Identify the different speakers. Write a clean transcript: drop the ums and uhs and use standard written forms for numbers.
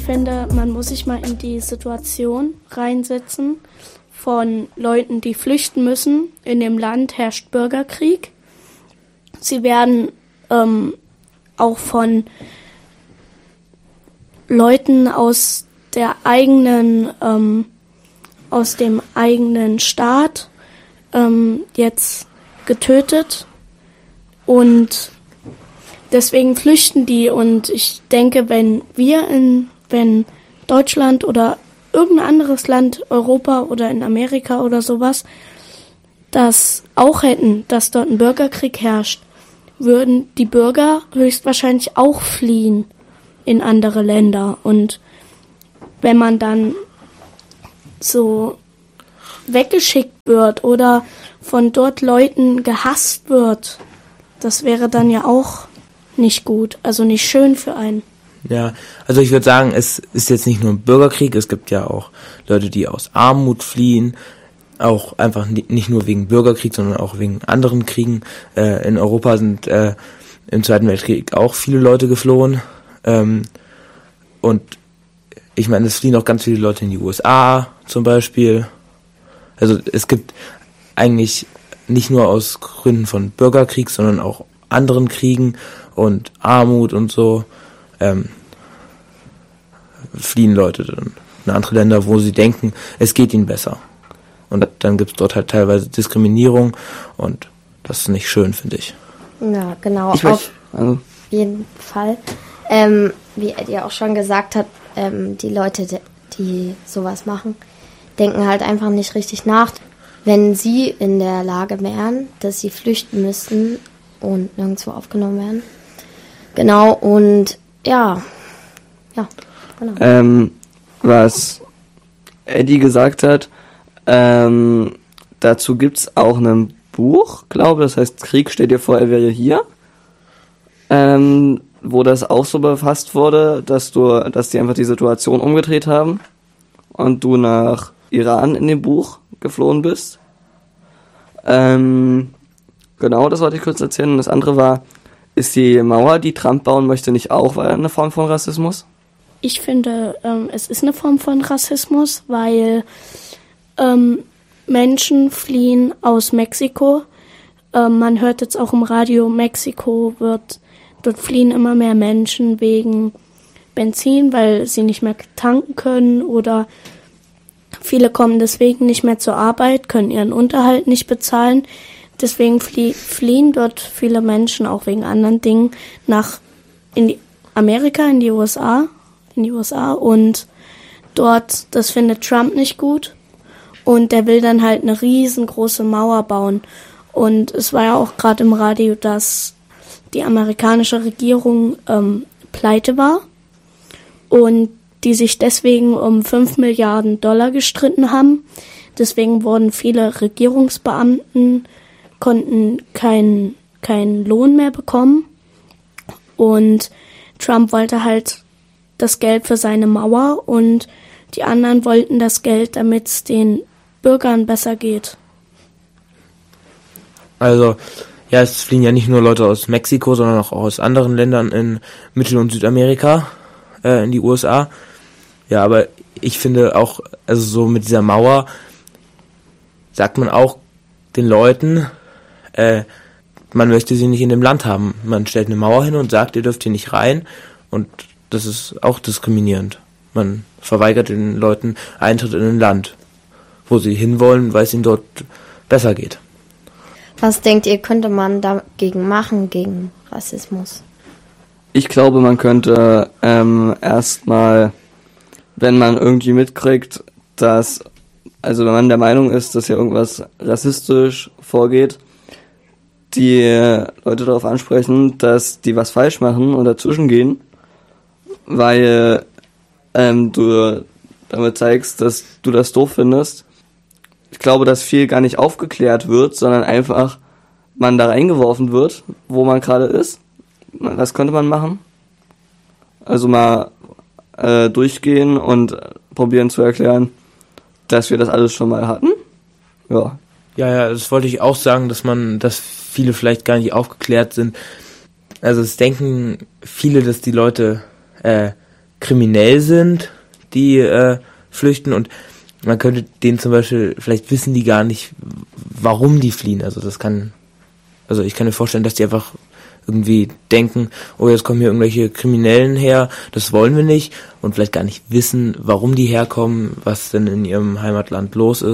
Speaker 1: Ich finde, man muss sich mal in die Situation reinsetzen von Leuten, die flüchten müssen. In dem Land herrscht Bürgerkrieg. Sie werden auch von Leuten aus dem eigenen Staat jetzt getötet und deswegen flüchten die. Und ich denke, wenn Deutschland oder irgendein anderes Land, Europa oder in Amerika oder sowas, das auch hätten, dass dort ein Bürgerkrieg herrscht, würden die Bürger höchstwahrscheinlich auch fliehen in andere Länder. Und wenn man dann so weggeschickt wird oder von dort Leuten gehasst wird, das wäre dann ja auch nicht gut, also nicht schön für einen.
Speaker 2: Ja, also ich würde sagen, es ist jetzt nicht nur ein Bürgerkrieg, es gibt ja auch Leute, die aus Armut fliehen, auch einfach nicht nur wegen Bürgerkrieg, sondern auch wegen anderen Kriegen. In Europa sind im Zweiten Weltkrieg auch viele Leute geflohen. Und ich meine, es fliehen auch ganz viele Leute in die USA zum Beispiel. Also es gibt eigentlich nicht nur aus Gründen von Bürgerkrieg, sondern auch anderen Kriegen und Armut und so fliehen Leute dann in andere Länder, wo sie denken, es geht ihnen besser. Und dann gibt es dort halt teilweise Diskriminierung und das ist nicht schön, finde ich.
Speaker 3: Ja, genau. Auf jeden Fall. Wie Eddie auch schon gesagt hat, die Leute, die sowas machen, denken halt einfach nicht richtig nach. Wenn sie in der Lage wären, dass sie flüchten müssten und nirgendwo aufgenommen werden. Genau, und ja, genau.
Speaker 4: Was Eddie gesagt hat, dazu gibt's auch ein Buch, glaube, das heißt Krieg, stell dir vor, er wäre hier, wo das auch so befasst wurde, dass die einfach die Situation umgedreht haben und du nach Iran in dem Buch geflohen bist. Genau, das wollte ich kurz erzählen. Und das andere war, ist die Mauer, die Trump bauen möchte, nicht auch eine Form von Rassismus?
Speaker 1: Ich finde, es ist eine Form von Rassismus, weil Menschen fliehen aus Mexiko. Man hört jetzt auch im Radio, dort fliehen immer mehr Menschen wegen Benzin, weil sie nicht mehr tanken können oder viele kommen deswegen nicht mehr zur Arbeit, können ihren Unterhalt nicht bezahlen. Deswegen fliehen dort viele Menschen auch wegen anderen Dingen in die USA und dort, das findet Trump nicht gut und der will dann halt eine riesengroße Mauer bauen. Und es war ja auch gerade im Radio, dass die amerikanische Regierung pleite war und die sich deswegen um 5 Milliarden Dollar gestritten haben. Deswegen wurden viele Regierungsbeamten konnten keinen Lohn mehr bekommen. Und Trump wollte halt das Geld für seine Mauer und die anderen wollten das Geld, damit es den Bürgern besser geht.
Speaker 2: Also, ja, es fliehen ja nicht nur Leute aus Mexiko, sondern auch aus anderen Ländern in Mittel- und Südamerika in die USA. Ja, aber ich finde auch, also so mit dieser Mauer sagt man auch den Leuten, man möchte sie nicht in dem Land haben. Man stellt eine Mauer hin und sagt, ihr dürft hier nicht rein und das ist auch diskriminierend. Man verweigert den Leuten Eintritt in ein Land, wo sie hinwollen, weil es ihnen dort besser geht.
Speaker 3: Was denkt ihr, könnte man dagegen machen, gegen Rassismus?
Speaker 4: Ich glaube, man könnte erstmal, wenn man irgendwie mitkriegt, wenn man der Meinung ist, dass hier irgendwas rassistisch vorgeht, die Leute darauf ansprechen, dass die was falsch machen und dazwischen gehen, weil du damit zeigst, dass du das doof findest. Ich glaube, dass viel gar nicht aufgeklärt wird, sondern einfach man da reingeworfen wird, wo man gerade ist. Das könnte man machen. Also mal durchgehen und probieren zu erklären, dass wir das alles schon mal hatten. Ja.
Speaker 2: Ja, das wollte ich auch sagen, dass viele vielleicht gar nicht aufgeklärt sind. Also es denken viele, dass die Leute kriminell sind, die flüchten, und man könnte denen zum Beispiel, vielleicht wissen die gar nicht, warum die fliehen. Also ich kann mir vorstellen, dass die einfach irgendwie denken, oh, jetzt kommen hier irgendwelche Kriminellen her, das wollen wir nicht, und vielleicht gar nicht wissen, warum die herkommen, was denn in ihrem Heimatland los ist.